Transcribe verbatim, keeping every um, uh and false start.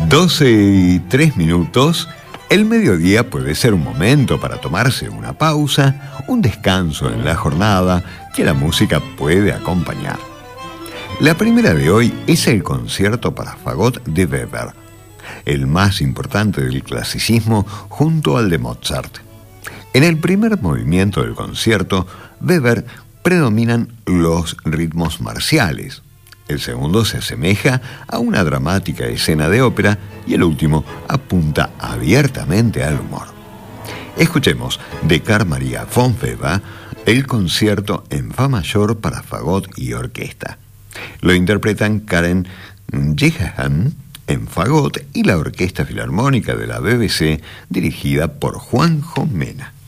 doce y tres minutos. El mediodía puede ser un momento para tomarse una pausa, un descanso en la jornada que la música puede acompañar. La primera de hoy es el concierto para fagot de Weber, el más importante del clasicismo junto al de Mozart. En el primer movimiento del concierto, Weber predominan los ritmos marciales. El segundo se asemeja a una dramática escena de ópera y el último apunta abiertamente al humor. Escuchemos de Carl Maria von Weber el concierto en fa mayor para fagot y orquesta. Lo interpretan Karen Jehan en fagot y la Orquesta Filarmónica de la B B C dirigida por Juanjo Mena.